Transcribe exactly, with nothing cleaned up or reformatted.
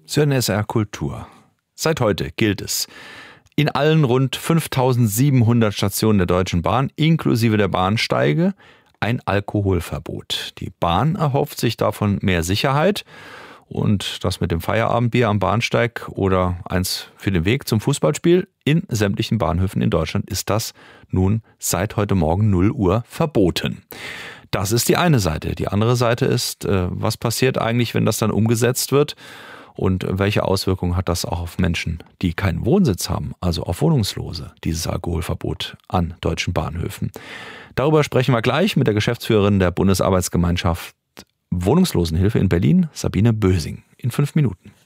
Sie hören S R Kultur. Seit heute gilt es in allen rund fünftausendsiebenhundert Stationen der Deutschen Bahn, inklusive der Bahnsteige, ein Alkoholverbot. Die Bahn erhofft sich davon mehr Sicherheit. Und das mit dem Feierabendbier am Bahnsteig oder eins für den Weg zum Fußballspiel in sämtlichen Bahnhöfen in Deutschland ist das nun seit heute Morgen null Uhr verboten. Das ist die eine Seite. Die andere Seite ist, was passiert eigentlich, wenn das dann umgesetzt wird? Und welche Auswirkungen hat das auch auf Menschen, die keinen Wohnsitz haben, also auf Wohnungslose, dieses Alkoholverbot an deutschen Bahnhöfen? Darüber sprechen wir gleich mit der Geschäftsführerin der Bundesarbeitsgemeinschaft Wohnungslosenhilfe in Berlin, Sabine Bösing, in fünf Minuten.